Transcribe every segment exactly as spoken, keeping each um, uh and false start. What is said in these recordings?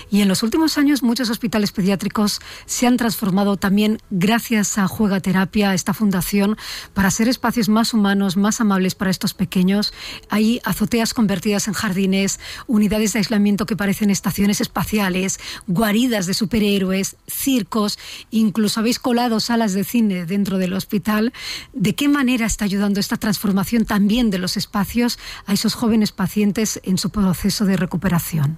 Y en los últimos años muchos hospitales pediátricos se han transformado también gracias a Juegaterapia, esta fundación, para ser espacios más humanos, más amables para estos pequeños. Hay azoteas convertidas en jardines, unidades de aislamiento que parecen estaciones espaciales, guaridas de superhéroes, circos, incluso habéis colado salas de cine dentro del hospital. ¿De qué manera está ayudando esta transformación también de los espacios a esos jóvenes pacientes en su proceso de recuperación?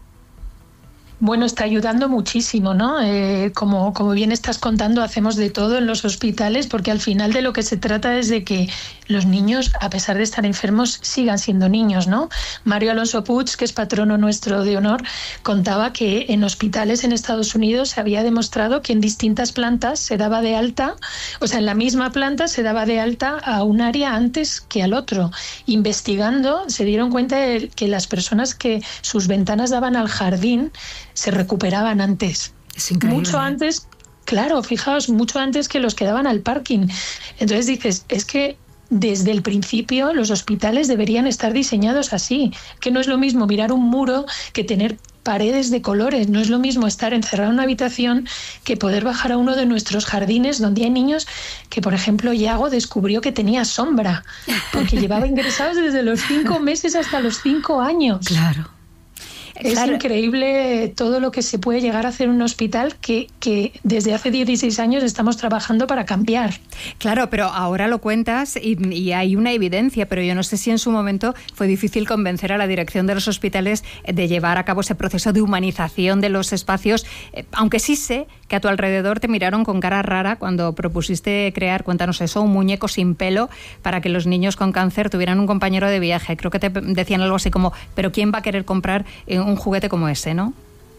Bueno, está ayudando muchísimo, ¿no? Eh, como, como bien estás contando, hacemos de todo en los hospitales, porque al final de lo que se trata es de que los niños, a pesar de estar enfermos, sigan siendo niños, ¿no? Mario Alonso Puig, que es patrono nuestro de honor, contaba que en hospitales en Estados Unidos se había demostrado que en distintas plantas se daba de alta, o sea, en la misma planta se daba de alta a un área antes que al otro. Investigando, se dieron cuenta de que las personas que sus ventanas daban al jardín se recuperaban antes. Es increíble. Mucho antes, claro, fijaos, mucho antes que los que daban al parking. Entonces dices, es que desde el principio los hospitales deberían estar diseñados así, que no es lo mismo mirar un muro que tener paredes de colores, no es lo mismo estar encerrado en una habitación que poder bajar a uno de nuestros jardines donde hay niños que, por ejemplo, Yago descubrió que tenía sombra, porque llevaba ingresados desde los cinco meses hasta los cinco años. Claro. Es Claro. increíble todo lo que se puede llegar a hacer en un hospital que, que desde hace dieciséis años estamos trabajando para cambiar. Claro, pero ahora lo cuentas y, y hay una evidencia, pero yo no sé si en su momento fue difícil convencer a la dirección de los hospitales de llevar a cabo ese proceso de humanización de los espacios, eh, aunque sí sé que a tu alrededor te miraron con cara rara cuando propusiste crear, cuéntanos eso, un muñeco sin pelo para que los niños con cáncer tuvieran un compañero de viaje. Creo que te decían algo así como, pero ¿quién va a querer comprar un juguete como ese, no?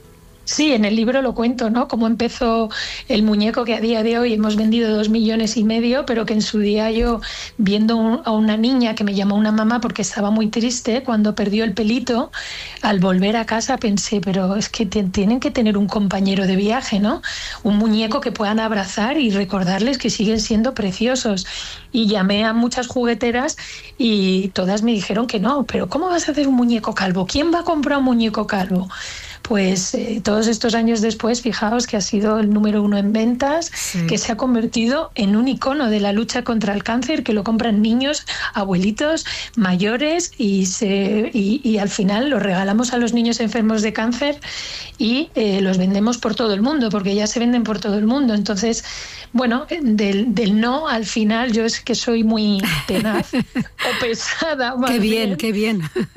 Sí, en el libro lo cuento, ¿no? Cómo empezó el muñeco, que a día de hoy hemos vendido dos millones y medio, pero que en su día yo, viendo un, a una niña que me llamó una mamá porque estaba muy triste cuando perdió el pelito, al volver a casa pensé, pero es que te, tienen que tener un compañero de viaje, ¿no? Un muñeco que puedan abrazar y recordarles que siguen siendo preciosos. Y llamé a muchas jugueteras y todas me dijeron que no, pero ¿cómo vas a hacer un muñeco calvo? ¿Quién va a comprar un muñeco calvo? Pues eh, todos estos años después, fijaos que ha sido el número uno en ventas, sí. Que se ha convertido en un icono de la lucha contra el cáncer, que lo compran niños, abuelitos, mayores y, se, y, y al final lo regalamos a los niños enfermos de cáncer y eh, los vendemos por todo el mundo, porque ya se venden por todo el mundo. Entonces, bueno, del, del no al final yo es que soy muy tenaz o pesada. Qué bien, bien, qué bien.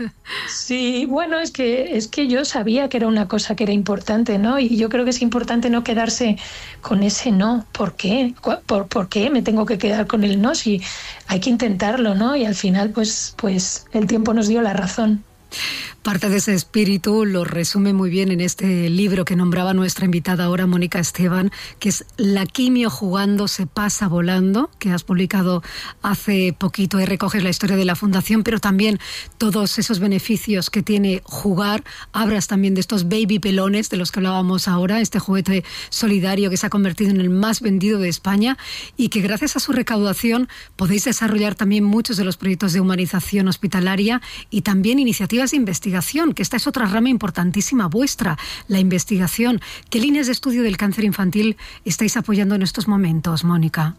Sí, bueno, es que, es que yo sabía que era una cosa que era importante, ¿no? Y yo creo que es importante no quedarse con ese no. ¿Por qué? ¿Por, por qué me tengo que quedar con el no? Si hay que intentarlo, ¿no? Y al final, pues, pues el tiempo nos dio la razón. Parte de ese espíritu lo resume muy bien en este libro que nombraba nuestra invitada ahora, Mónica Esteban, que es La quimio jugando se pasa volando, que has publicado hace poquito. Ahí recoges la historia de la fundación, pero también todos esos beneficios que tiene jugar. Hablas también de estos baby pelones de los que hablábamos ahora, este juguete solidario que se ha convertido en el más vendido de España y que gracias a su recaudación podéis desarrollar también muchos de los proyectos de humanización hospitalaria y también iniciativas de investigación, que esta es otra rama importantísima vuestra, la investigación. ¿Qué líneas de estudio del cáncer infantil estáis apoyando en estos momentos, Mónica?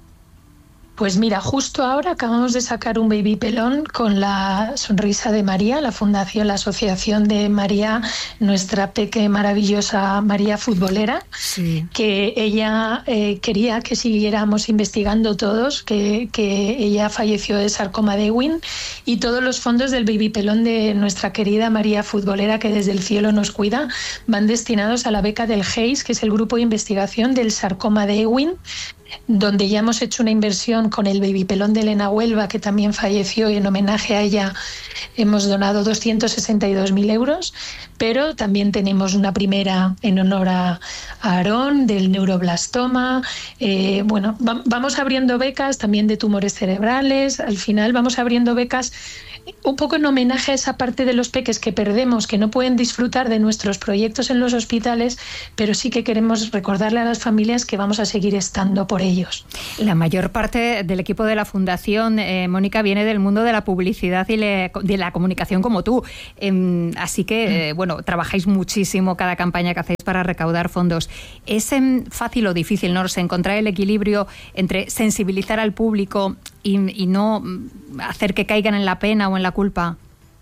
Pues mira, justo ahora acabamos de sacar un baby pelón con la sonrisa de María, la fundación, la asociación de María, nuestra peque maravillosa María futbolera, sí. Que ella eh, quería que siguiéramos investigando todos, que, que ella falleció de sarcoma de Ewing y todos los fondos del baby pelón de nuestra querida María futbolera, que desde el cielo nos cuida, van destinados a la beca del G E I S, que es el grupo de investigación del sarcoma de Ewing, donde ya hemos hecho una inversión con el baby pelón de Elena Huelva, que también falleció, y en homenaje a ella hemos donado doscientos sesenta y dos mil euros, pero también tenemos una primera en honor a, a Aarón, del neuroblastoma. Eh, bueno, va, vamos abriendo becas también de tumores cerebrales. Al final vamos abriendo becas un poco en homenaje a esa parte de los peques que perdemos, que no pueden disfrutar de nuestros proyectos en los hospitales, pero sí que queremos recordarle a las familias que vamos a seguir estando por ellos. La mayor parte del equipo de la Fundación, eh, Mónica, viene del mundo de la publicidad y le, de la comunicación como tú. Eh, así que, eh, bueno, trabajáis muchísimo cada campaña que hacéis para recaudar fondos. ¿Es eh, fácil o difícil, no sé, encontrar el equilibrio entre sensibilizar al público y, y no hacer que caigan en la pena o en la culpa?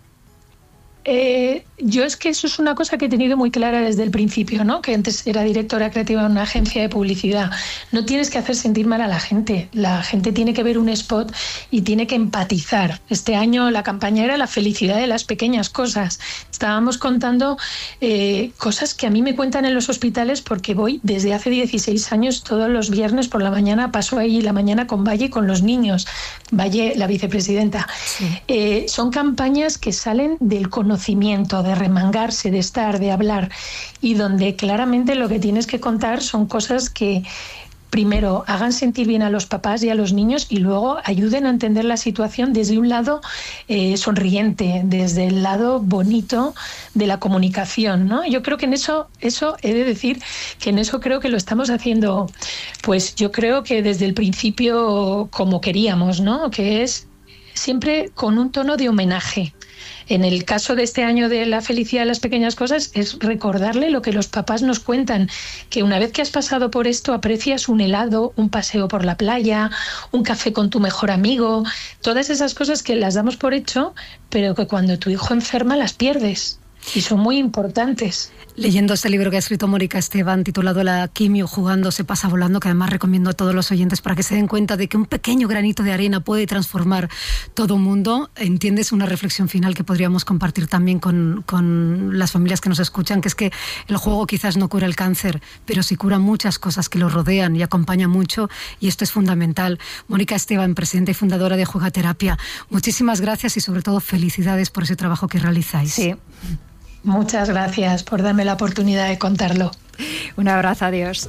Eh, yo es que eso es una cosa que he tenido muy clara desde el principio, ¿no? Que antes era directora creativa de una agencia de publicidad. No tienes que hacer sentir mal a la gente. La gente tiene que ver un spot y tiene que empatizar. Este año la campaña era la felicidad de las pequeñas cosas. Estábamos contando eh, cosas que a mí me cuentan en los hospitales porque voy desde hace dieciséis años todos los viernes por la mañana, paso ahí la mañana con Valle y con los niños. Valle, la vicepresidenta. Sí. Eh, son campañas que salen del conocimiento, de remangarse, de estar, de hablar, y donde claramente lo que tienes que contar son cosas que primero hagan sentir bien a los papás y a los niños y luego ayuden a entender la situación desde un lado eh, sonriente, desde el lado bonito de la comunicación, ¿no? Yo creo que en eso, eso he de decir que en eso creo que lo estamos haciendo, pues yo creo que desde el principio como queríamos, ¿no? Que es siempre con un tono de homenaje. En el caso de este año de la felicidad de las pequeñas cosas es recordarle lo que los papás nos cuentan, que una vez que has pasado por esto aprecias un helado, un paseo por la playa, un café con tu mejor amigo, todas esas cosas que las damos por hecho, pero que cuando tu hijo enferma las pierdes. Y son muy importantes. Leyendo este libro que ha escrito Mónica Esteban, titulado La quimio jugando se pasa volando, que además recomiendo a todos los oyentes para que se den cuenta de que un pequeño granito de arena puede transformar todo un mundo, entiendes una reflexión final que podríamos compartir también con, con las familias que nos escuchan, que es que el juego quizás no cura el cáncer, pero sí cura muchas cosas que lo rodean y acompaña mucho, y esto es fundamental. Mónica Esteban, presidenta y fundadora de Juegaterapia, muchísimas gracias y sobre todo felicidades por ese trabajo que realizáis. Sí. Muchas gracias por darme la oportunidad de contarlo. Un abrazo, adiós.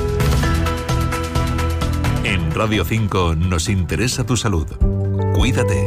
En Radio cinco nos interesa tu salud. Cuídate.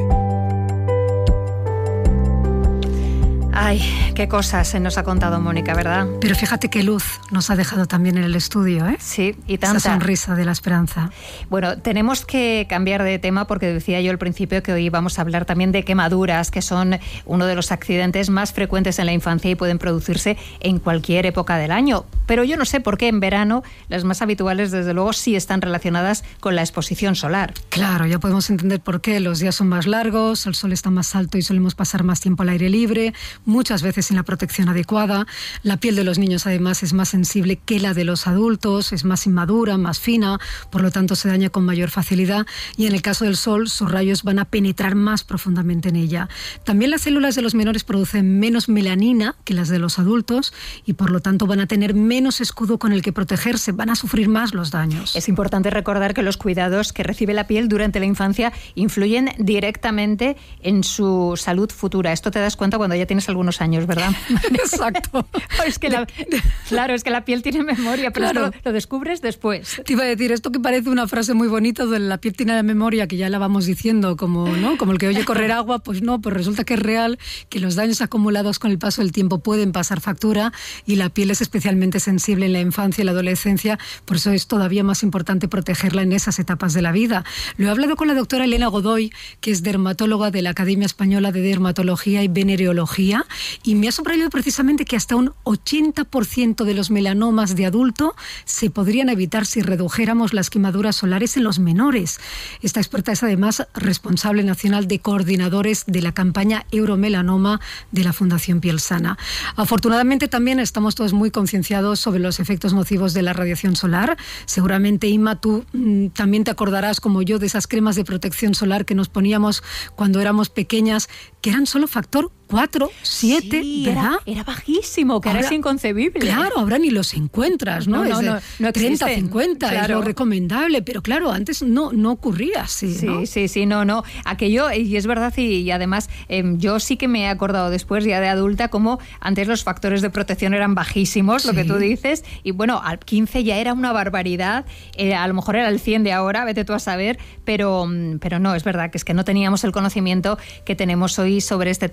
Ay, qué cosas se nos ha contado Mónica, ¿verdad? Pero fíjate qué luz nos ha dejado también en el estudio, ¿eh? Sí, y tanta. Esa sonrisa de la esperanza. Bueno, tenemos que cambiar de tema porque decía yo al principio que hoy vamos a hablar también de quemaduras, que son uno de los accidentes más frecuentes en la infancia y pueden producirse en cualquier época del año. Pero yo no sé por qué en verano las más habituales, desde luego, sí están relacionadas con la exposición solar. Claro, ya podemos entender por qué. Los días son más largos, el sol está más alto y solemos pasar más tiempo al aire libre, muchas veces sin la protección adecuada. La piel de los niños además es más sensible que la de los adultos, es más inmadura, más fina, por lo tanto se daña con mayor facilidad, y en el caso del sol sus rayos van a penetrar más profundamente en ella. También las células de los menores producen menos melanina que las de los adultos y por lo tanto van a tener menos escudo con el que protegerse, van a sufrir más los daños. Es importante recordar que los cuidados que recibe la piel durante la infancia influyen directamente en su salud futura. Esto te das cuenta cuando ya tienes algunos años, ¿verdad? Exacto. Es que la, claro, es que la piel tiene memoria, pero claro, esto lo descubres después. Te iba a decir, esto que parece una frase muy bonita de la piel tiene la memoria, que ya la vamos diciendo como, ¿no? Como el que oye correr agua, pues no, pues resulta que es real, que los daños acumulados con el paso del tiempo pueden pasar factura y la piel es especialmente sensible en la infancia y la adolescencia, por eso es todavía más importante protegerla en esas etapas de la vida. Lo he hablado con la doctora Elena Godoy, que es dermatóloga de la Academia Española de Dermatología y Venereología, y me ha subrayado precisamente que hasta un ochenta por ciento de los melanomas de adulto se podrían evitar si redujéramos las quemaduras solares en los menores. Esta experta es además responsable nacional de coordinadores de la campaña Euromelanoma de la Fundación Piel Sana. Afortunadamente también estamos todos muy concienciados sobre los efectos nocivos de la radiación solar. Seguramente, Inma, tú mmm, también te acordarás como yo de esas cremas de protección solar que nos poníamos cuando éramos pequeñas, que eran solo factor cuatro, siete, sí, ¿verdad? Era, era bajísimo, que ahora, ahora es inconcebible. Claro, ahora ni los encuentras, ¿no? No, no, es de no, no treinta, cincuenta, claro. Es lo recomendable, pero claro, antes no, no ocurría así, Sí, ¿no? sí, sí, no, no. Aquello, y es verdad, y, y además eh, yo sí que me he acordado después, ya de adulta, como antes los factores de protección eran bajísimos, sí. Lo que tú dices, y bueno, al quince ya era una barbaridad, eh, a lo mejor era el cien de ahora, vete tú a saber, pero, pero no, es verdad que es que no teníamos el conocimiento que tenemos hoy sobre este tema y ahora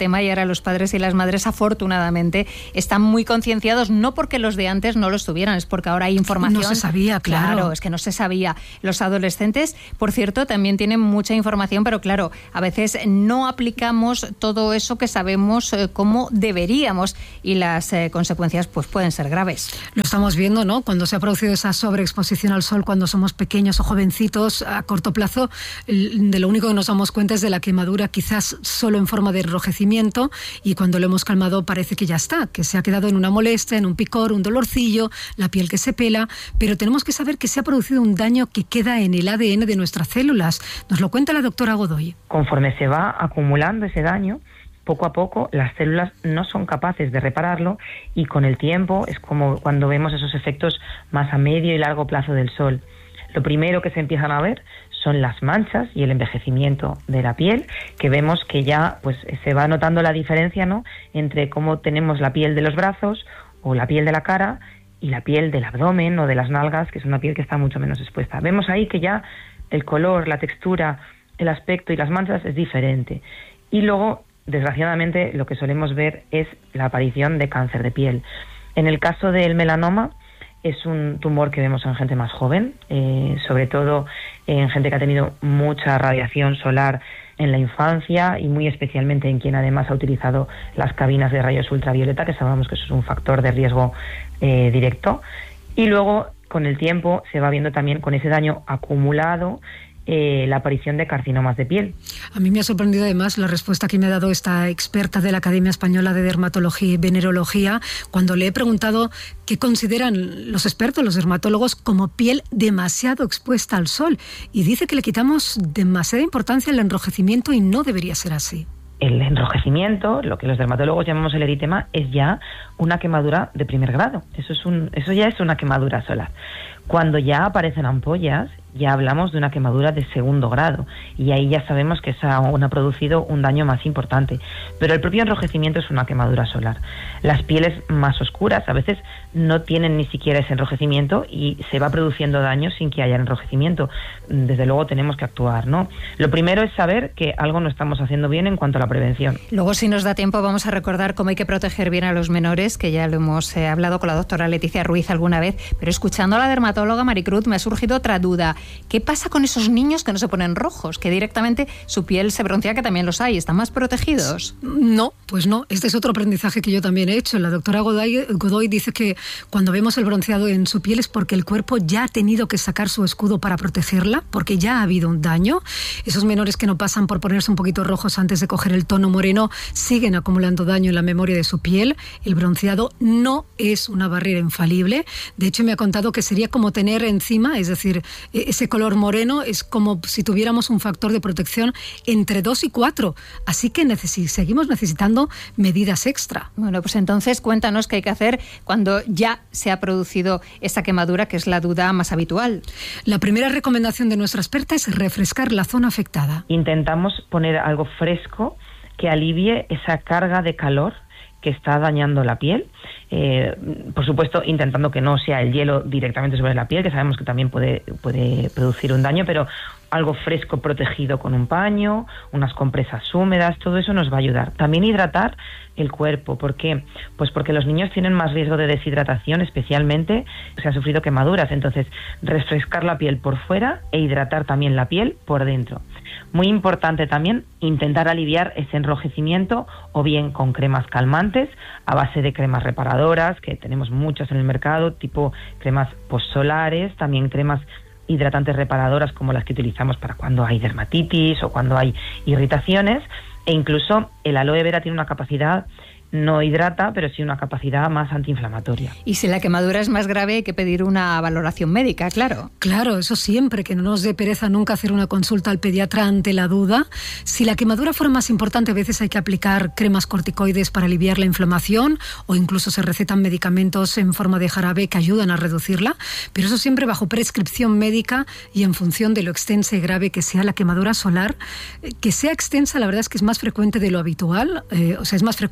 ahora los padres y las madres, afortunadamente, están muy concienciados, no porque los de antes no los tuvieran, es porque ahora hay información. No se sabía, claro. Claro, es que no se sabía. Los adolescentes, por cierto, también tienen mucha información, pero claro, a veces no aplicamos todo eso que sabemos eh, como deberíamos, y las eh, consecuencias pues pueden ser graves. Lo estamos viendo, ¿no? Cuando se ha producido esa sobreexposición al sol cuando somos pequeños o jovencitos, a corto plazo, de lo único que nos damos cuenta es de la quemadura, quizás solo en forma de enrojecimiento, y cuando lo hemos calmado parece que ya está, que se ha quedado en una molestia, en un picor, un dolorcillo, la piel que se pela, pero tenemos que saber que se ha producido un daño que queda en el A D N de nuestras células. Nos lo cuenta la doctora Godoy. Conforme se va acumulando ese daño, poco a poco las células no son capaces de repararlo, y con el tiempo es como cuando vemos esos efectos más a medio y largo plazo del sol. Lo primero que se empiezan a ver son las manchas y el envejecimiento de la piel, que vemos que ya pues se va notando la diferencia, ¿no?, entre cómo tenemos la piel de los brazos o la piel de la cara y la piel del abdomen o de las nalgas, que es una piel que está mucho menos expuesta. Vemos ahí que ya el color, la textura, el aspecto y las manchas es diferente. Y luego, desgraciadamente, lo que solemos ver es la aparición de cáncer de piel. En el caso del melanoma, es un tumor que vemos en gente más joven, eh, sobre todo en gente que ha tenido mucha radiación solar en la infancia, y muy especialmente en quien además ha utilizado las cabinas de rayos ultravioleta, que sabemos que eso es un factor de riesgo eh, directo. Y luego, con el tiempo, se va viendo también, con ese daño acumulado, Eh, la aparición de carcinomas de piel. A mí me ha sorprendido además la respuesta que me ha dado esta experta de la Academia Española de Dermatología y Venerología cuando le he preguntado qué consideran los expertos, los dermatólogos, como piel demasiado expuesta al sol, y dice que le quitamos demasiada importancia al enrojecimiento y no debería ser así. El enrojecimiento, lo que los dermatólogos llamamos el eritema, es ya una quemadura de primer grado. Eso es un, eso ya es una quemadura solar. Cuando ya aparecen ampollas, ya hablamos de una quemadura de segundo grado, y ahí ya sabemos que esa aún ha producido un daño más importante. Pero el propio enrojecimiento es una quemadura solar. Las pieles más oscuras a veces no tienen ni siquiera ese enrojecimiento y se va produciendo daño sin que haya enrojecimiento. Desde luego tenemos que actuar, ¿no? Lo primero es saber que algo no estamos haciendo bien en cuanto a la prevención. Luego, si nos da tiempo, vamos a recordar cómo hay que proteger bien a los menores, que ya lo hemos eh, hablado con la doctora Leticia Ruiz alguna vez, pero escuchando a la dermatóloga Maricruz me ha surgido otra duda. ¿Qué pasa con esos niños que no se ponen rojos, que directamente su piel se broncea, que también los hay? ¿Están más protegidos? No, pues no. Este es otro aprendizaje que yo también he hecho. La doctora Godoy, Godoy dice que cuando vemos el bronceado en su piel es porque el cuerpo ya ha tenido que sacar su escudo para protegerla, porque ya ha habido un daño. Esos menores que no pasan por ponerse un poquito rojos antes de coger el tono moreno siguen acumulando daño en la memoria de su piel. El bronceado no es una barrera infalible. De hecho, me ha contado que sería como tener encima, es decir, ese color moreno es como si tuviéramos un factor de protección entre dos y cuatro. Así que necesi- seguimos necesitando medidas extra. Bueno, pues entonces cuéntanos qué hay que hacer cuando ya se ha producido esa quemadura, que es la duda más habitual. La primera recomendación de nuestra experta es refrescar la zona afectada. Intentamos poner algo fresco que alivie esa carga de calor que está dañando la piel. Eh, por supuesto, intentando que no sea el hielo directamente sobre la piel, que sabemos que también puede, puede producir un daño, pero algo fresco protegido con un paño, unas compresas húmedas, todo eso nos va a ayudar. También hidratar el cuerpo. ¿Por qué? Pues porque los niños tienen más riesgo de deshidratación, especialmente si han sufrido quemaduras. Entonces, refrescar la piel por fuera e hidratar también la piel por dentro. Muy importante también intentar aliviar ese enrojecimiento, o bien con cremas calmantes a base de cremas reparadoras, que tenemos muchas en el mercado, tipo cremas postsolares, también cremas hidratantes reparadoras como las que utilizamos para cuando hay dermatitis o cuando hay irritaciones, e incluso el aloe vera tiene una capacidad, no hidrata, pero sí una capacidad más antiinflamatoria. Y si la quemadura es más grave, hay que pedir una valoración médica, claro. Claro, eso siempre, que no nos dé pereza nunca hacer una consulta al pediatra ante la duda. Si la quemadura fuera más importante, a veces hay que aplicar cremas corticoides para aliviar la inflamación, o incluso se recetan medicamentos en forma de jarabe que ayudan a reducirla, pero eso siempre bajo prescripción médica y en función de lo extensa y grave que sea la quemadura solar. Que sea extensa, la verdad es que es más frecuente de lo habitual, eh, o sea, es más frecuente, digamos,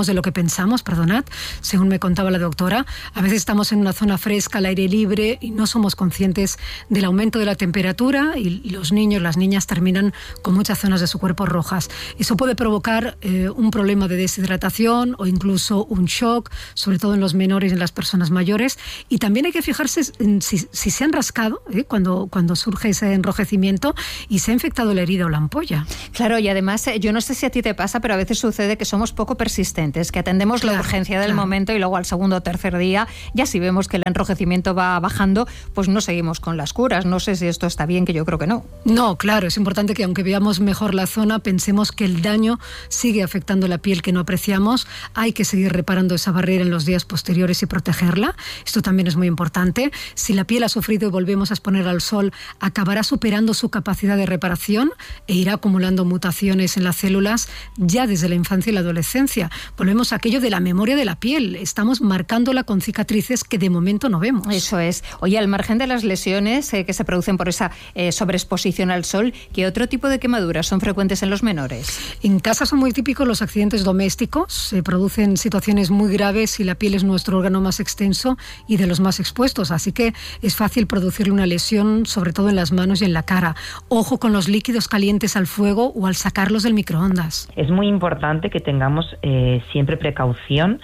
lejos de lo que pensamos, perdonad, según me contaba la doctora. A veces estamos en una zona fresca, al aire libre, y no somos conscientes del aumento de la temperatura, y los niños, las niñas terminan con muchas zonas de su cuerpo rojas. Eso puede provocar eh, un problema de deshidratación o incluso un shock, sobre todo en los menores y en las personas mayores. Y también hay que fijarse en si, si se han rascado eh, cuando, cuando surge ese enrojecimiento y se ha infectado la herida o la ampolla. Claro, y además, yo no sé si a ti te pasa, pero a veces sucede que somos poco persistentes, que atendemos claro, la urgencia del claro. momento y luego al segundo o tercer día, ya si vemos que el enrojecimiento va bajando, pues no seguimos con las curas. No sé si esto está bien, que yo creo que no. No, claro, es importante que aunque veamos mejor la zona, pensemos que el daño sigue afectando la piel que no apreciamos. Hay que seguir reparando esa barrera en los días posteriores y protegerla. Esto también es muy importante. Si la piel ha sufrido y volvemos a exponer al sol, acabará superando su capacidad de reparación e irá acumulando mutaciones en las células ya desde la infancia y la adolescencia. Volvemos a aquello de la memoria de la piel. Estamos marcándola con cicatrices que de momento no vemos. Eso es. Oye, al margen de las lesiones eh, que se producen por esa eh, sobreexposición al sol, ¿qué otro tipo de quemaduras son frecuentes en los menores? En casa son muy típicos los accidentes domésticos. Se producen situaciones muy graves y la piel es nuestro órgano más extenso y de los más expuestos. Así que es fácil producirle una lesión, sobre todo en las manos y en la cara. Ojo con los líquidos calientes al fuego o al sacarlos del microondas. Es muy importante que tengamos eh, siempre precaución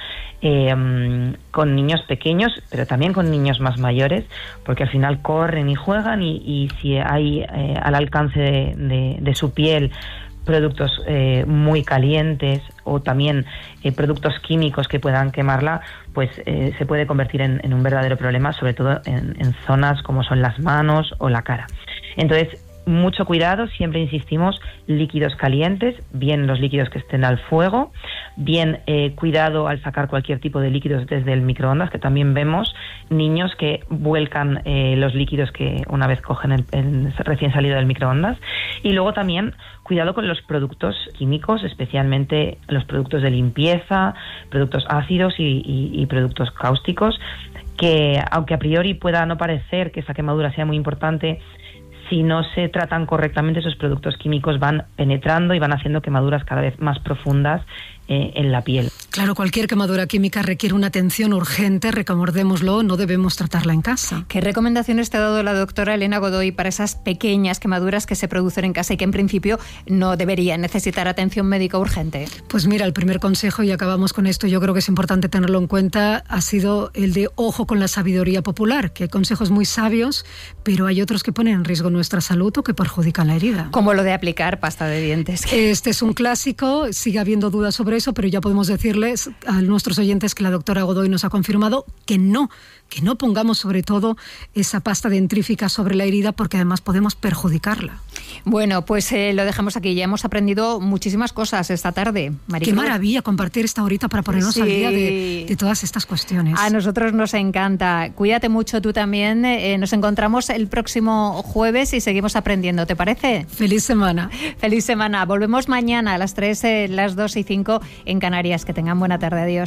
eh, con niños pequeños, pero también con niños más mayores, porque al final corren y juegan y, y si hay eh, al alcance de, de, de su piel productos eh, muy calientes o también eh, productos químicos que puedan quemarla, pues eh, se puede convertir en, en un verdadero problema, sobre todo en, en zonas como son las manos o la cara. Entonces, mucho cuidado, siempre insistimos, líquidos calientes, bien los líquidos que estén al fuego, bien eh, cuidado al sacar cualquier tipo de líquidos desde el microondas, que también vemos niños que vuelcan eh, los líquidos que una vez cogen el, el recién salido del microondas. Y luego también cuidado con los productos químicos, especialmente los productos de limpieza, productos ácidos y, y, y productos cáusticos, que aunque a priori pueda no parecer que esa quemadura sea muy importante, si no se tratan correctamente, esos productos químicos van penetrando y van haciendo quemaduras cada vez más profundas eh, en la piel. Claro, cualquier quemadura química requiere una atención urgente, recordémoslo, no debemos tratarla en casa. ¿Qué recomendaciones te ha dado la doctora Elena Godoy para esas pequeñas quemaduras que se producen en casa y que en principio no deberían necesitar atención médica urgente? Pues mira, el primer consejo, y acabamos con esto, yo creo que es importante tenerlo en cuenta, ha sido el de ojo con la sabiduría popular, que hay consejos muy sabios, pero hay otros que ponen en riesgo nuestra salud o que perjudican la herida. Como lo de aplicar pasta de dientes. Este es un clásico, sigue habiendo dudas sobre eso, pero ya podemos decirles a nuestros oyentes que la doctora Godoy nos ha confirmado que no, que no pongamos sobre todo esa pasta dentrífica sobre la herida, porque además podemos perjudicarla. Bueno, pues eh, lo dejamos aquí. Ya hemos aprendido muchísimas cosas esta tarde, Maricruz. Qué maravilla compartir esta horita para ponernos sí. al día de, de todas estas cuestiones. A nosotros nos encanta. Cuídate mucho tú también. Eh, nos encontramos el próximo jueves y seguimos aprendiendo, ¿te parece? Feliz semana. Feliz semana. Volvemos mañana a las tres, eh, las dos y cinco en Canarias. Que tengan buena tarde. Adiós.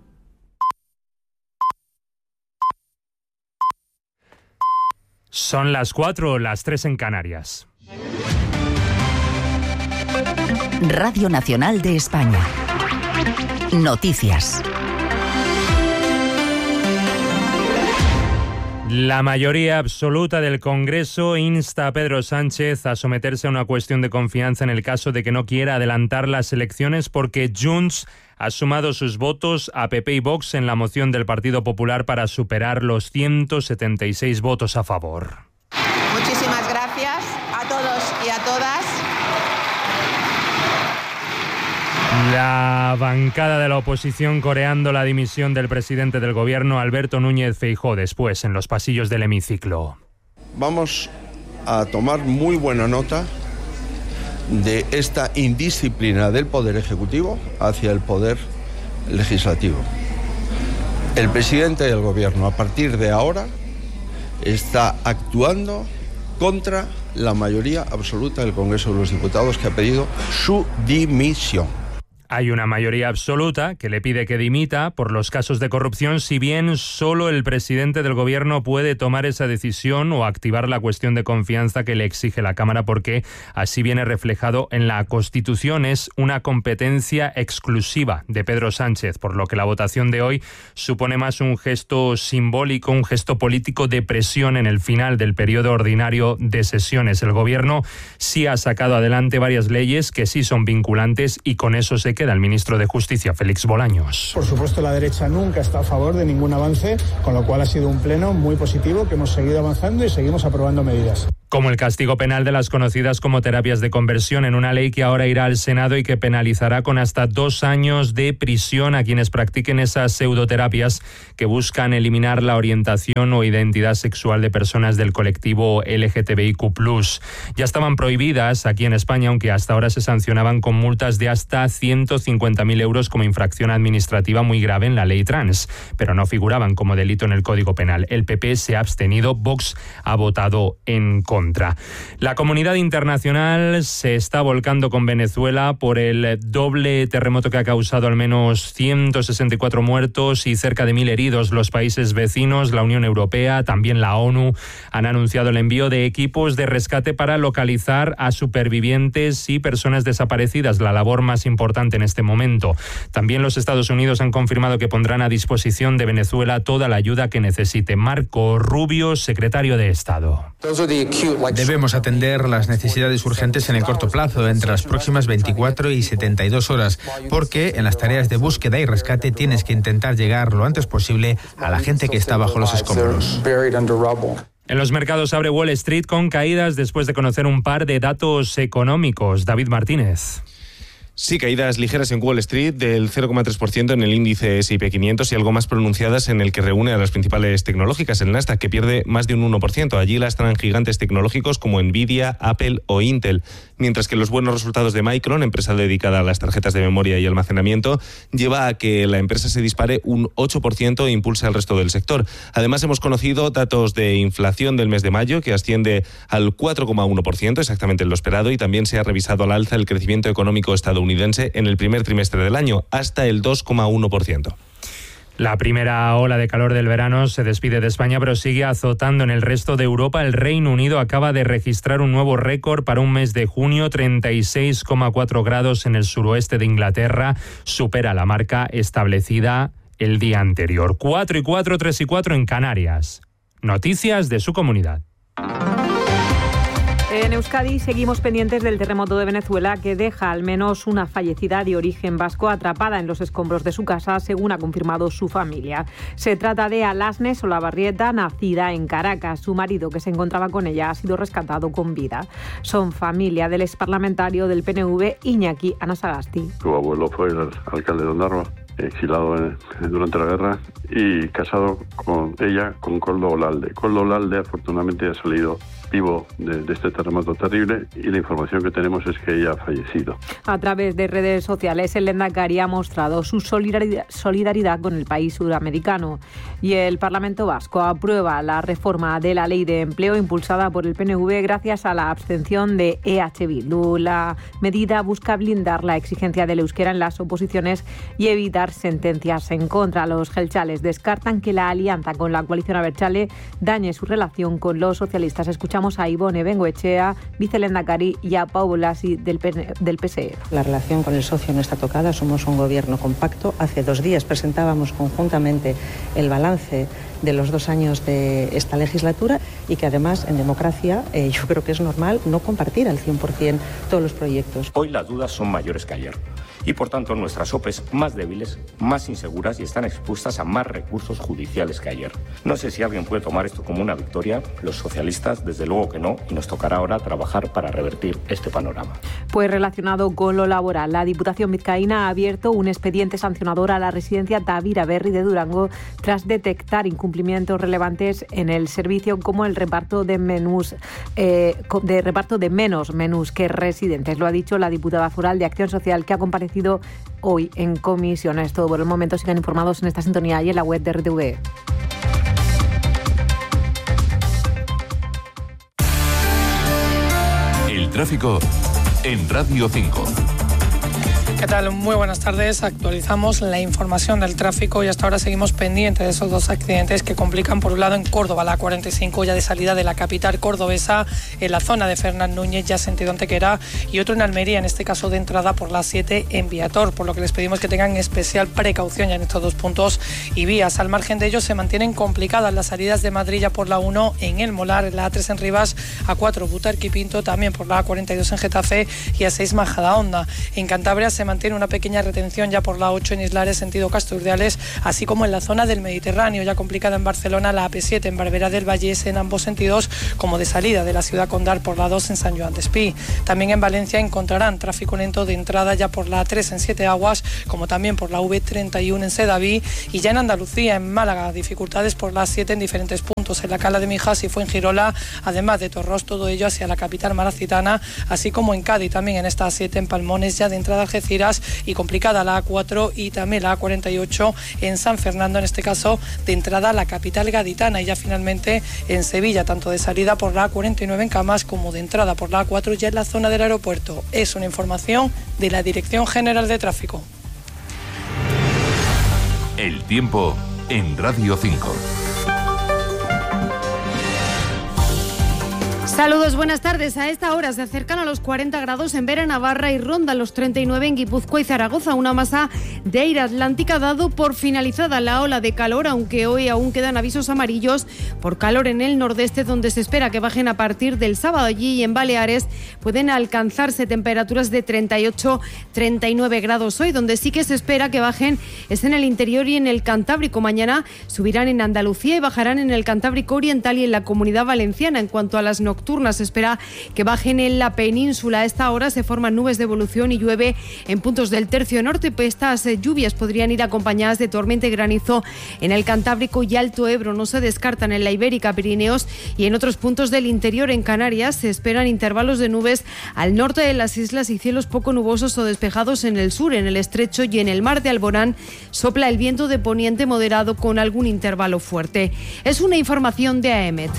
Son las cuatro, las tres en Canarias. Radio Nacional de España. Noticias. La mayoría absoluta del Congreso insta a Pedro Sánchez a someterse a una cuestión de confianza en el caso de que no quiera adelantar las elecciones, porque Junts ha sumado sus votos a P P y Vox en la moción del Partido Popular para superar los ciento setenta y seis votos a favor. Muchísimas gracias a todos y a todas. La bancada de la oposición coreando la dimisión del presidente del gobierno, Alberto Núñez Feijóo, después en los pasillos del hemiciclo. Vamos a tomar muy buena nota de esta indisciplina del Poder Ejecutivo hacia el Poder Legislativo. El presidente del gobierno, a partir de ahora, está actuando contra la mayoría absoluta del Congreso de los Diputados, que ha pedido su dimisión. Hay una mayoría absoluta que le pide que dimita por los casos de corrupción, si bien solo el presidente del gobierno puede tomar esa decisión o activar la cuestión de confianza que le exige la Cámara, porque así viene reflejado en la Constitución. Es una competencia exclusiva de Pedro Sánchez, por lo que la votación de hoy supone más un gesto simbólico, un gesto político de presión en el final del periodo ordinario de sesiones. El gobierno sí ha sacado adelante varias leyes que sí son vinculantes y con eso se queda el ministro de Justicia, Félix Bolaños. Por supuesto, la derecha nunca está a favor de ningún avance, con lo cual ha sido un pleno muy positivo, que hemos seguido avanzando y seguimos aprobando medidas. Como el castigo penal de las conocidas como terapias de conversión, en una ley que ahora irá al Senado y que penalizará con hasta dos años de prisión a quienes practiquen esas pseudoterapias que buscan eliminar la orientación o identidad sexual de personas del colectivo L G T B I Q plus. Ya estaban prohibidas aquí en España, aunque hasta ahora se sancionaban con multas de hasta ciento cincuenta mil euros como infracción administrativa muy grave en la ley trans, pero no figuraban como delito en el Código Penal. El P P se ha abstenido, Vox ha votado en contra. La comunidad internacional se está volcando con Venezuela por el doble terremoto que ha causado al menos ciento sesenta y cuatro muertos y cerca de mil heridos. Los países vecinos, la Unión Europea, también la ONU, han anunciado el envío de equipos de rescate para localizar a supervivientes y personas desaparecidas, la labor más importante en este momento. También los Estados Unidos han confirmado que pondrán a disposición de Venezuela toda la ayuda que necesite. Marco Rubio, secretario de Estado. Debemos atender las necesidades urgentes en el corto plazo, entre las próximas veinticuatro y setenta y dos horas, porque en las tareas de búsqueda y rescate tienes que intentar llegar lo antes posible a la gente que está bajo los escombros. En los mercados abre Wall Street con caídas después de conocer un par de datos económicos. David Martínez. Sí, caídas ligeras en Wall Street del cero coma tres por ciento en el índice S y P quinientos y algo más pronunciadas en el que reúne a las principales tecnológicas, el Nasdaq, que pierde más de un uno por ciento. Allí lastran gigantes tecnológicos como Nvidia, Apple o Intel, mientras que los buenos resultados de Micron, empresa dedicada a las tarjetas de memoria y almacenamiento, lleva a que la empresa se dispare un ocho por ciento e impulse al resto del sector. Además, hemos conocido datos de inflación del mes de mayo, que asciende al cuatro coma uno por ciento, exactamente lo esperado, y también se ha revisado al alza el crecimiento económico estadounidense en el primer trimestre del año, hasta el dos coma uno por ciento. La primera ola de calor del verano se despide de España, pero sigue azotando en el resto de Europa. El Reino Unido acaba de registrar un nuevo récord para un mes de junio, treinta y seis coma cuatro grados en el suroeste de Inglaterra. Supera la marca establecida el día anterior. cuatro y cuatro, tres y cuatro en Canarias. Noticias de su comunidad. En Euskadi seguimos pendientes del terremoto de Venezuela, que deja al menos una fallecida de origen vasco atrapada en los escombros de su casa, según ha confirmado su familia. Se trata de Alasne Solabarrieta, nacida en Caracas. Su marido, que se encontraba con ella, ha sido rescatado con vida. Son familia del exparlamentario del P N V, Iñaki Anasagasti. Su abuelo fue el alcalde de Ondarroa, exilado en, durante la guerra, y casado con ella, con Koldo Olalde. Koldo Olalde afortunadamente ha salido vivo de, de este terremoto terrible, y la información que tenemos es que ella ha fallecido. A través de redes sociales, el Lehendakari ha mostrado su solidaridad, solidaridad con el país sudamericano, y el Parlamento Vasco aprueba la reforma de la Ley de Empleo impulsada por el P N V gracias a la abstención de E H Bildu. La medida busca blindar la exigencia del euskera en las oposiciones y evitar sentencias en contra. Los geltzales descartan que la alianza con la coalición abertzale dañe su relación con los socialistas. Escuchamos a Ibone Bengoechea, vicelehendakari, y a Pau Bolasi del, del P S E. La relación con el socio no está tocada, somos un gobierno compacto. Hace dos días presentábamos conjuntamente el balance de los dos años de esta legislatura, y que además en democracia eh, yo creo que es normal no compartir al cien por ciento todos los proyectos. Hoy las dudas son mayores que ayer, y por tanto nuestras O P Es más débiles, más inseguras, y están expuestas a más recursos judiciales que ayer. No sé si alguien puede tomar esto como una victoria. Los socialistas desde luego que no, y nos tocará ahora trabajar para revertir este panorama. Pues relacionado con lo laboral, la Diputación vizcaína ha abierto un expediente sancionador a la residencia Tavira Berri de Durango tras detectar incumplimientos relevantes en el servicio, como el reparto de menús eh, de reparto de menos menús que residentes. Lo ha dicho la diputada foral de Acción Social, que ha comparecido hoy en comisiones. Todo por el momento. Sigan informados en esta sintonía y en la web de R T V. El tráfico en Radio cinco. ¿Qué tal? Muy buenas tardes. Actualizamos la información del tráfico y hasta ahora seguimos pendientes de esos dos accidentes que complican, por un lado en Córdoba, la cuarenta y cinco ya de salida de la capital cordobesa, en la zona de Fernán Núñez ya sentido Antequera, y otro en Almería, en este caso de entrada por la siete en Viator, por lo que les pedimos que tengan especial precaución ya en estos dos puntos y vías. Al margen de ellos se mantienen complicadas las salidas de Madrid ya por la uno en El Molar, la A tres en Rivas, A cuatro Butarque y Pinto, también por la A cuarenta y dos en Getafe y A seis Majadahonda. En Cantabria se mantiene una pequeña retención ya por la ocho en Islares, sentido Casturdiales, así como en la zona del Mediterráneo, ya complicada en Barcelona, la A P siete en Barberá del Vallés en ambos sentidos, como de salida de la ciudad condal por la dos en San Joan d'Espí. También en Valencia encontrarán tráfico lento de entrada ya por la A tres en Siete Aguas, como también por la V treinta y uno en Sedaví, y ya en Andalucía, en Málaga, dificultades por la A siete en diferentes puntos, en la Cala de Mijas y Fuengirola, además de Torros, todo ello hacia la capital malacitana, así como en Cádiz, también en esta A siete en Palmones, ya de entrada a Algeciras, y complicada la A cuatro y también la A cuarenta y ocho en San Fernando, en este caso de entrada a la capital gaditana, y ya finalmente en Sevilla, tanto de salida por la A cuarenta y nueve en Camas como de entrada por la A cuatro ya en la zona del aeropuerto. Es una información de la Dirección General de Tráfico. El tiempo en Radio cinco. Saludos, buenas tardes. A esta hora se acercan a los cuarenta grados en Vera, Navarra, y rondan los treinta y nueve en Guipúzcoa y Zaragoza. Una masa de aire atlántica ha dado por finalizada la ola de calor, aunque hoy aún quedan avisos amarillos por calor en el nordeste, donde se espera que bajen a partir del sábado. Allí y en Baleares pueden alcanzarse temperaturas de treinta y ocho a treinta y nueve grados hoy. Donde sí que se espera que bajen es en el interior y en el Cantábrico. Mañana subirán en Andalucía y bajarán en el Cantábrico Oriental y en la Comunidad Valenciana. En cuanto a las nocturnas, se espera que bajen en la península. A esta hora se forman nubes de evolución y llueve en puntos del tercio norte. Pues estas lluvias podrían ir acompañadas de tormenta y granizo en el Cantábrico y Alto Ebro. No se descartan en la Ibérica, Pirineos y en otros puntos del interior. En Canarias se esperan intervalos de nubes al norte de las islas y cielos poco nubosos o despejados en el sur. En el estrecho y en el mar de Alborán sopla el viento de poniente moderado con algún intervalo fuerte. Es una información de A E M E T.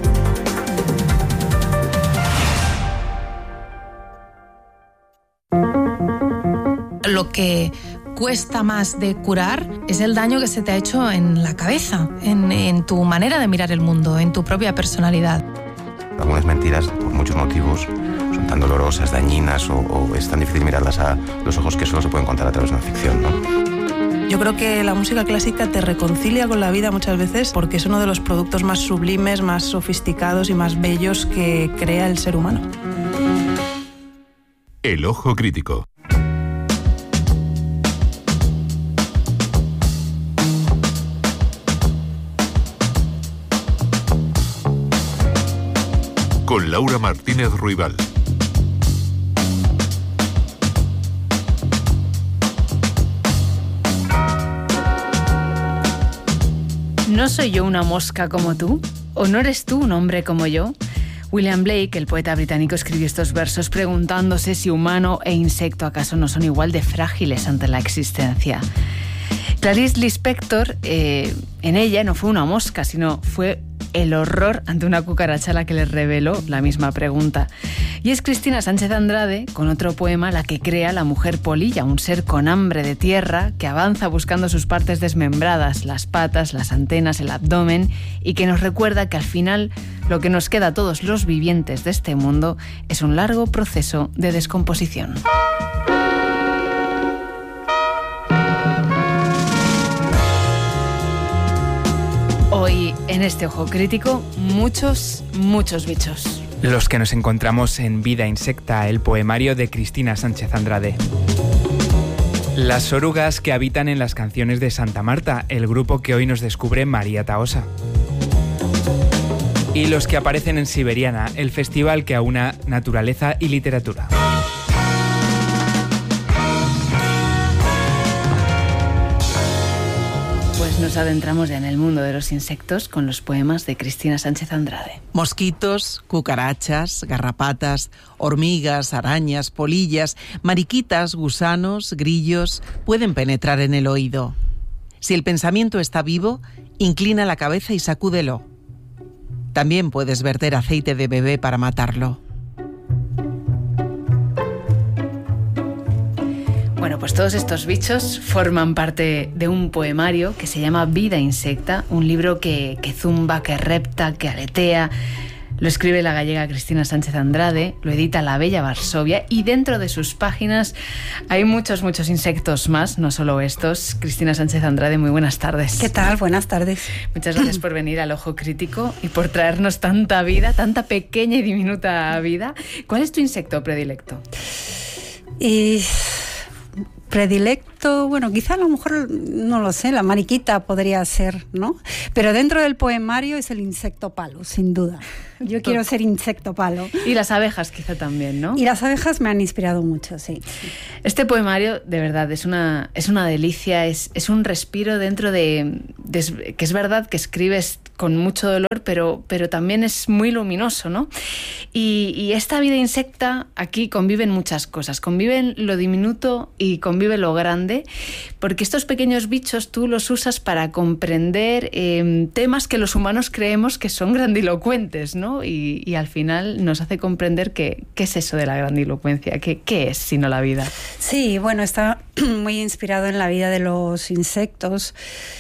Lo que cuesta más de curar es el daño que se te ha hecho en la cabeza, en, en tu manera de mirar el mundo, en tu propia personalidad. Algunas mentiras, por muchos motivos, son tan dolorosas, dañinas, o, o es tan difícil mirarlas a los ojos que solo se pueden contar a través de una ficción, ¿no? Yo creo que la música clásica te reconcilia con la vida muchas veces porque es uno de los productos más sublimes, más sofisticados y más bellos que crea el ser humano. El ojo crítico. Con Laura Martínez Ruibal. ¿No soy yo una mosca como tú? ¿O no eres tú un hombre como yo? William Blake, el poeta británico, escribió estos versos preguntándose si humano e insecto acaso no son igual de frágiles ante la existencia. Clarice Lispector, eh, en ella no fue una mosca, sino fue el horror ante una cucaracha a la que le reveló la misma pregunta. Y es Cristina Sánchez Andrade, con otro poema, la que crea la mujer polilla, un ser con hambre de tierra que avanza buscando sus partes desmembradas, las patas, las antenas, el abdomen, y que nos recuerda que al final lo que nos queda a todos los vivientes de este mundo es un largo proceso de descomposición. Hoy, en este Ojo Crítico, muchos, muchos bichos. Los que nos encontramos en Vida Insecta, el poemario de Cristina Sánchez Andrade. Las orugas que habitan en las canciones de Santa Marta, el grupo que hoy nos descubre María Tahosa. Y los que aparecen en Siberiana, el festival que aúna naturaleza y literatura. Nos adentramos ya en el mundo de los insectos con los poemas de Cristina Sánchez Andrade. Mosquitos, cucarachas, garrapatas, hormigas, arañas, polillas, mariquitas, gusanos, grillos pueden penetrar en el oído. Si el pensamiento está vivo, inclina la cabeza y sacúdelo. También puedes verter aceite de bebé para matarlo. Bueno, pues todos estos bichos forman parte de un poemario que se llama Vida Insecta, un libro que, que zumba, que repta, que aletea. Lo escribe la gallega Cristina Sánchez Andrade, lo edita La Bella Varsovia y dentro de sus páginas hay muchos, muchos insectos más, no solo estos. Cristina Sánchez Andrade, muy buenas tardes. ¿Qué tal? Buenas tardes. Muchas gracias por venir al Ojo Crítico y por traernos tanta vida, tanta pequeña y diminuta vida. ¿Cuál es tu insecto predilecto? Y... Predilecto, bueno, quizá a lo mejor, no lo sé, la mariquita podría ser, ¿no? Pero dentro del poemario es el insecto palo, sin duda. Yo quiero ser insecto palo. Y las abejas quizá también, ¿no? Y las abejas me han inspirado mucho, sí. Este poemario, de verdad, es una, es una delicia, es, es un respiro dentro de, de... que es verdad que escribes con mucho dolor, pero, pero también es muy luminoso, ¿no? Y, y esta vida insecta, aquí conviven muchas cosas. Conviven lo diminuto y convive lo grande, porque estos pequeños bichos tú los usas para comprender eh, temas que los humanos creemos que son grandilocuentes, ¿no? Y, y al final nos hace comprender que, qué es eso de la grandilocuencia, qué, qué es sino la vida. Sí, bueno, está muy inspirado en la vida de los insectos,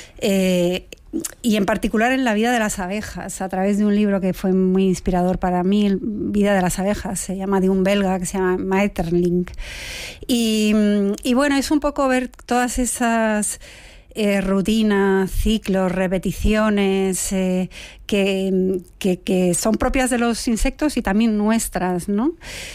eh, y en particular en la vida de las abejas, a través de un libro que fue muy inspirador para mí, Vida de las abejas, se llama, de un belga que se llama Maeterlinck. Y, y bueno, es un poco ver todas esas eh, rutinas, ciclos, repeticiones eh, que, que, que son propias de los insectos y también nuestras, ¿no?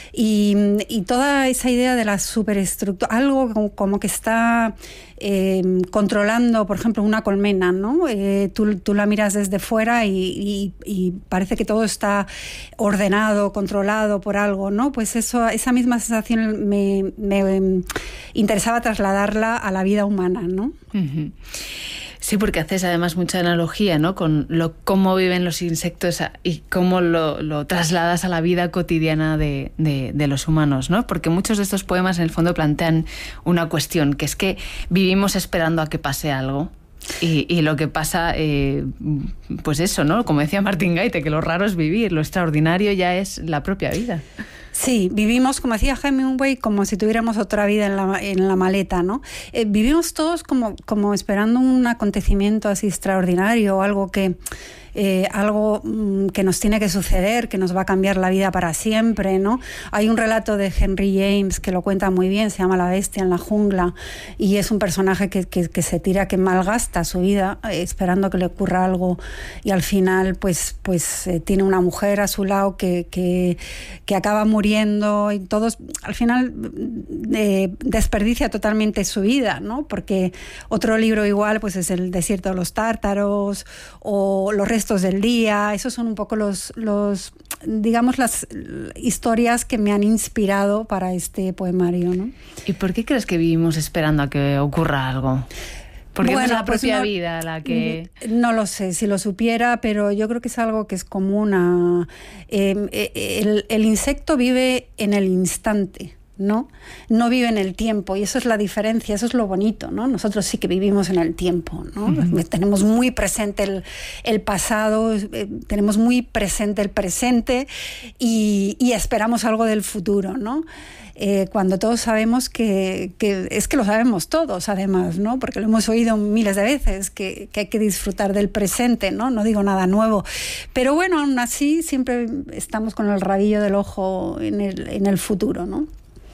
Y, y toda esa idea de la superestructura, algo como, como que está eh, controlando, por ejemplo, una colmena, ¿no? Eh, tú, tú la miras desde fuera y, y, y parece que todo está ordenado, controlado por algo, ¿no? Pues eso, esa misma sensación me, me interesaba trasladarla a la vida humana, ¿no? Uh-huh. Sí, porque haces además mucha analogía, ¿no? Con lo, cómo viven los insectos y cómo lo, lo trasladas a la vida cotidiana de, de, de los humanos, ¿no? Porque muchos de estos poemas en el fondo plantean una cuestión, que es que vivimos esperando a que pase algo. Y, y lo que pasa, eh, pues eso, ¿no? Como decía Martin Gaite, que lo raro es vivir, lo extraordinario ya es la propia vida. Sí, vivimos, como decía Hemingway, como si tuviéramos otra vida en la, en la maleta, ¿no? Eh, vivimos todos como, como esperando un acontecimiento así extraordinario, algo que... Eh, algo mm, que nos tiene que suceder, que nos va a cambiar la vida para siempre, ¿no? Hay un relato de Henry James que lo cuenta muy bien, se llama La bestia en la jungla, y es un personaje que, que, que se tira, que malgasta su vida eh, esperando que le ocurra algo, y al final pues, pues eh, tiene una mujer a su lado que, que, que acaba muriendo, y todos al final eh, desperdicia totalmente su vida, ¿no? Porque otro libro igual pues es El desierto de los tártaros o Los restos del día. Esos son un poco los, los, digamos, las historias que me han inspirado para este poemario, ¿no? ¿Y por qué crees que vivimos esperando a que ocurra algo? Porque bueno, es la propia pues no, vida la que... No lo sé, si lo supiera, pero yo creo que es algo que es común a... Eh, el, el insecto vive en el instante, ¿no? No vive en el tiempo, y eso es la diferencia, eso es lo bonito, ¿no? Nosotros sí que vivimos en el tiempo, ¿no? Uh-huh. Tenemos muy presente el, el pasado, eh, tenemos muy presente el presente y, y esperamos algo del futuro, ¿no? Eh, cuando todos sabemos que, que es que lo sabemos todos, además, ¿no? Porque lo hemos oído miles de veces, que, que hay que disfrutar del presente, ¿no? No digo nada nuevo, pero bueno, aún así siempre estamos con el rabillo del ojo en el, en el futuro, ¿no?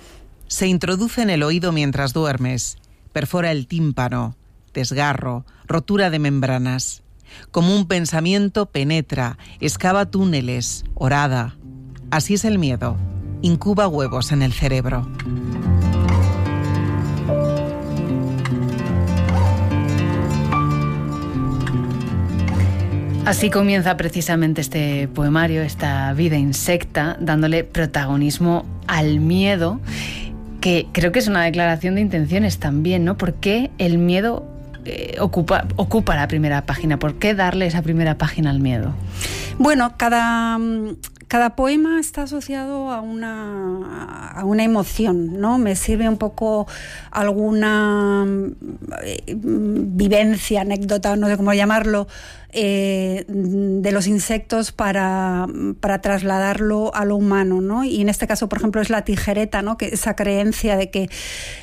Se introduce en el oído mientras duermes, perfora el tímpano, desgarro, rotura de membranas. Como un pensamiento penetra, excava túneles, horada. Así es el miedo, incuba huevos en el cerebro. Así comienza precisamente este poemario, esta vida insecta, dándole protagonismo al miedo, que creo que es una declaración de intenciones también, ¿no? ¿Por qué el miedo eh, ocupa, ocupa la primera página? ¿Por qué darle esa primera página al miedo? Bueno, cada... cada poema está asociado a una, a una emoción, ¿no? Me sirve un poco alguna eh, vivencia, anécdota, no sé cómo llamarlo, eh, de los insectos para, para trasladarlo a lo humano, ¿no? Y en este caso, por ejemplo, es la tijereta, ¿no? Que esa creencia de que,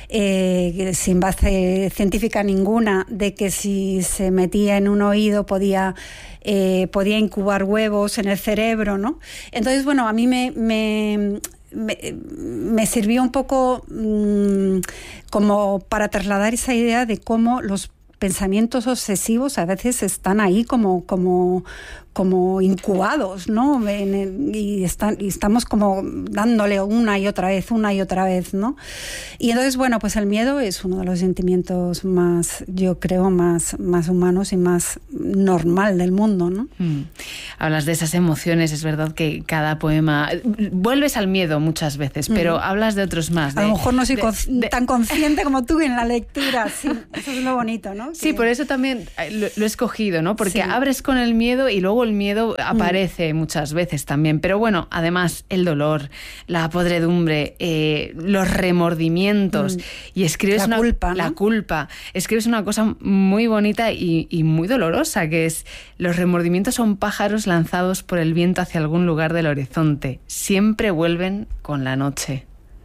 eh, sin base científica ninguna, de que si se metía en un oído podía Eh, podía incubar huevos en el cerebro, ¿no? Entonces, bueno, a mí me, me, me, me sirvió un poco mmm, como para trasladar esa idea de cómo los pensamientos obsesivos a veces están ahí como, como, como incubados, ¿no? En el, y, están, y estamos como dándole una y otra vez, una y otra vez, ¿no? Y entonces, bueno, pues el miedo es uno de los sentimientos más, yo creo, más, más humanos y más normal del mundo, ¿no? Mm. Hablas de esas emociones, es verdad que cada poema... Vuelves al miedo muchas veces, pero mm. hablas de otros más. De, a lo mejor no soy de, con, de, tan consciente como tú en la lectura, sí. Eso es lo bonito, ¿no? Sí, que... por eso también lo, lo he escogido, ¿no? Porque sí. abres con el miedo y luego el miedo aparece mm. muchas veces también. Pero bueno, además el dolor, la podredumbre, eh, los remordimientos mm. y escribes la una culpa, ¿no? la culpa. Escribes una cosa muy bonita y, y muy dolorosa, que es: los remordimientos son pájaros lanzados por el viento hacia algún lugar del horizonte. Siempre vuelven con la noche.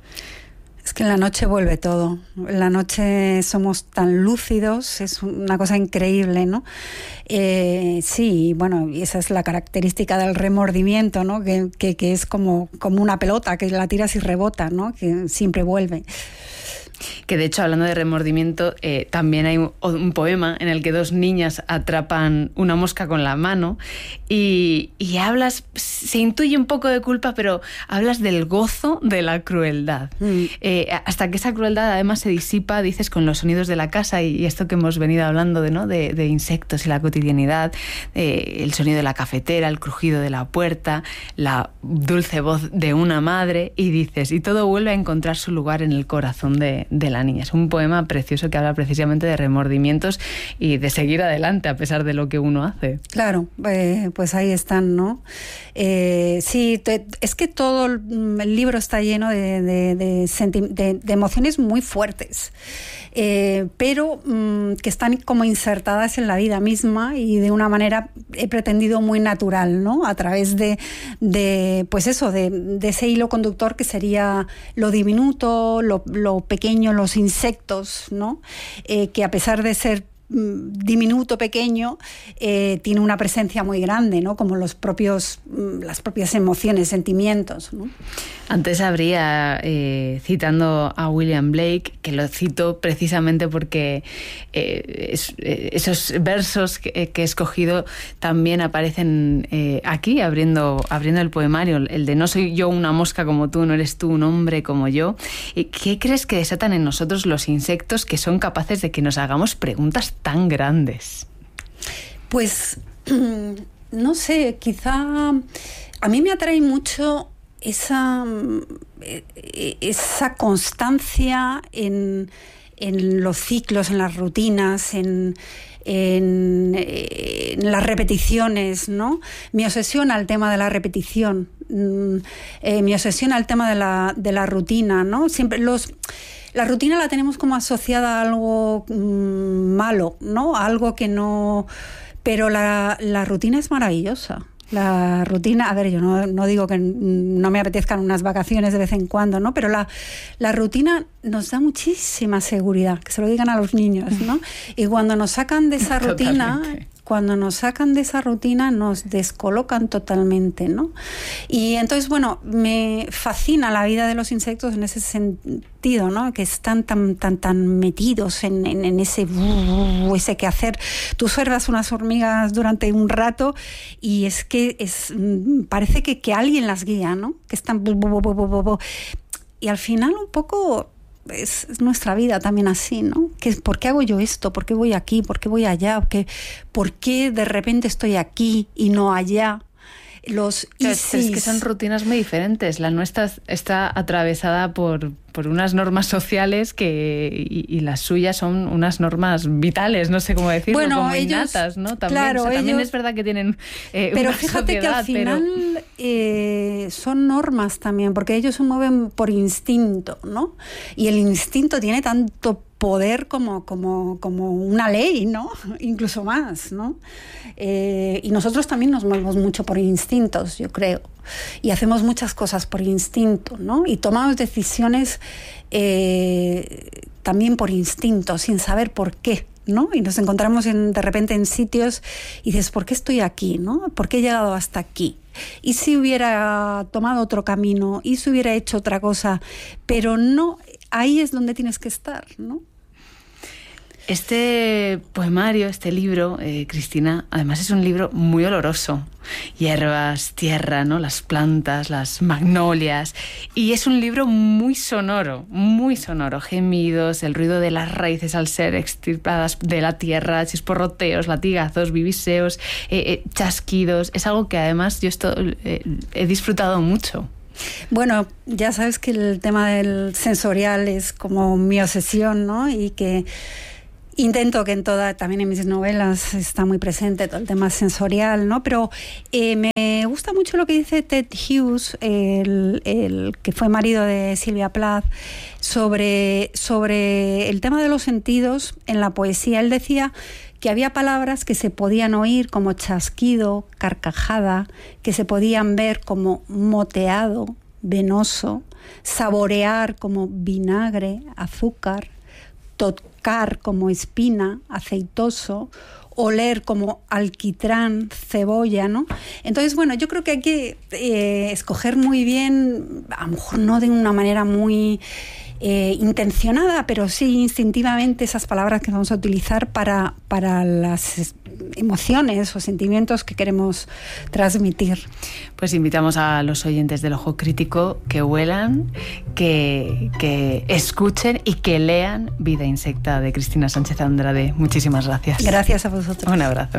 Es que en la noche vuelve todo. En la noche somos tan lúcidos, es una cosa increíble, ¿no? Eh, sí, bueno, y esa es la característica del remordimiento, ¿no? Que, que, que es como, como una pelota, que la tiras y rebota, ¿no? Que siempre vuelve. Que de hecho, hablando de remordimiento, eh, también hay un, un poema en el que dos niñas atrapan una mosca con la mano y, y hablas, se intuye un poco de culpa, pero hablas del gozo de la crueldad. Mm. Eh, hasta que esa crueldad además se disipa, dices, con los sonidos de la casa y, y esto que hemos venido hablando de, ¿no? de, de insectos y la cotidianidad, eh, el sonido de la cafetera, el crujido de la puerta, la dulce voz de una madre, y dices, y todo vuelve a encontrar su lugar en el corazón de de la niña. Es un poema precioso que habla precisamente de remordimientos y de seguir adelante a pesar de lo que uno hace. Claro, eh, pues ahí están, ¿no? Eh, sí, te, es que todo el libro está lleno de, de, de, senti- de, de emociones muy fuertes, eh, pero mmm, que están como insertadas en la vida misma y de una manera, he pretendido, muy natural, ¿no? A través de, de pues eso, de, de ese hilo conductor que sería lo diminuto, lo, lo pequeño, los insectos, ¿no? Eh, que a pesar de ser mm, diminuto, pequeño, eh, tiene una presencia muy grande, ¿no? Como los propios, mm, las propias emociones, sentimientos, ¿no? Antes habría, eh, citando a William Blake, que lo cito precisamente porque eh, es, eh, esos versos que, que he escogido también aparecen eh, aquí, abriendo, abriendo el poemario, el de: no soy yo una mosca como tú, no eres tú un hombre como yo. ¿Qué crees que desatan en nosotros los insectos que son capaces de que nos hagamos preguntas tan grandes? Pues, no sé, quizá a mí me atrae mucho esa, esa constancia en, en los ciclos, en las rutinas, en, en, en las repeticiones, ¿no? Mi obsesión al tema de la repetición, eh, mi obsesión al tema de la, de la rutina, ¿no? Siempre los... La rutina la tenemos como asociada a algo mmm, malo, ¿no? A algo que no... Pero la, la rutina es maravillosa. La rutina, a ver, yo no, no digo que no me apetezcan unas vacaciones de vez en cuando, ¿no? Pero la, la rutina nos da muchísima seguridad, que se lo digan a los niños, ¿no? Y cuando nos sacan de esa rutina... Totalmente. Cuando nos sacan de esa rutina nos descolocan totalmente, ¿no? Y entonces, bueno, me fascina la vida de los insectos en ese sentido, ¿no? Que están tan tan tan metidos en, en, en ese ese quehacer. Tú observas unas hormigas durante un rato y es que es parece que, que alguien las guía, ¿no? Que están... Y al final un poco... Es, es nuestra vida también así, ¿no? Que, ¿por qué hago yo esto? ¿Por qué voy aquí? ¿Por qué voy allá? ¿Por qué, ¿por qué de repente estoy aquí y no allá? Los es, es que son rutinas muy diferentes. La nuestra está atravesada por, por unas normas sociales que y, y las suyas son unas normas vitales, no sé cómo decirlo, bueno, como ellos, innatas, ¿no? También, claro, o sea, también ellos, es verdad que tienen eh, pero una fíjate sociedad, que al final pero... eh, son normas también, porque ellos se mueven por instinto, ¿no? Y el instinto tiene tanto poder como, como, como una ley, ¿no? Incluso más, ¿no? Eh, y nosotros también nos movemos mucho por instintos, yo creo. Y hacemos muchas cosas por instinto, ¿no? Y tomamos decisiones eh, también por instinto, sin saber por qué, ¿no? Y nos encontramos en, de repente en sitios y dices, ¿por qué estoy aquí, no? ¿Por qué he llegado hasta aquí? Y si hubiera tomado otro camino, y si hubiera hecho otra cosa, pero no, ahí es donde tienes que estar, ¿no? Este poemario, este libro, eh, Cristina, además es un libro muy oloroso. Hierbas, tierra, ¿no? Las plantas, las magnolias. Y es un libro muy sonoro, muy sonoro. Gemidos, el ruido de las raíces al ser extirpadas de la tierra, chisporroteos, latigazos, viviseos, eh, eh, chasquidos. Es algo que además yo esto, eh, he disfrutado mucho. Bueno, ya sabes que el tema del sensorial es como mi obsesión, ¿no? Y que intento que en toda, también en mis novelas está muy presente todo el tema sensorial, ¿no? Pero eh, me gusta mucho lo que dice Ted Hughes, el, el que fue marido de Sylvia Plath, sobre, sobre el tema de los sentidos en la poesía. Él decía que había palabras que se podían oír como chasquido, carcajada, que se podían ver como moteado, venoso, saborear como vinagre, azúcar, tocar como espina, aceitoso, oler como alquitrán, cebolla, ¿no? Entonces, bueno, yo creo que hay que eh, escoger muy bien, a lo mejor no de una manera muy eh, intencionada, pero sí instintivamente esas palabras que vamos a utilizar para, para las emociones o sentimientos que queremos transmitir. Pues invitamos a los oyentes del Ojo Crítico que huelan, que, que escuchen y que lean Vida Insecta de Cristina Sánchez Andrade. Muchísimas gracias. Gracias a vosotros. Un abrazo.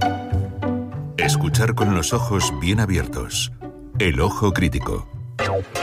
Escuchar con los ojos bien abiertos. El Ojo Crítico.